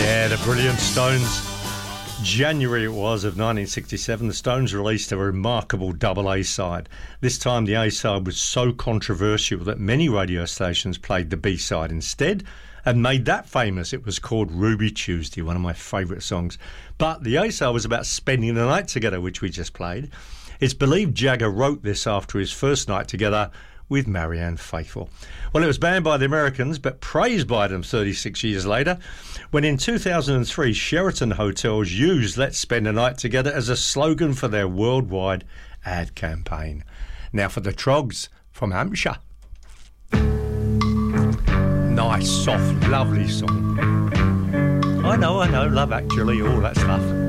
Yeah, the brilliant Stones. January it was of 1967, the Stones released a remarkable double A-side. This time the A-side was so controversial that many radio stations played the B-side instead and made that famous. It was called Ruby Tuesday, one of my favourite songs. But the A-side was about spending the night together, which we just played. It's believed Jagger wrote this after his first night together with Marianne Faithfull. Well, it was banned by the Americans, but praised by them 36 years later, when in 2003 Sheraton Hotels used Let's Spend a Night Together as a slogan for their worldwide ad campaign. Now for the Troggs from Hampshire. Nice, soft, lovely song. I know, Love Actually, all that stuff.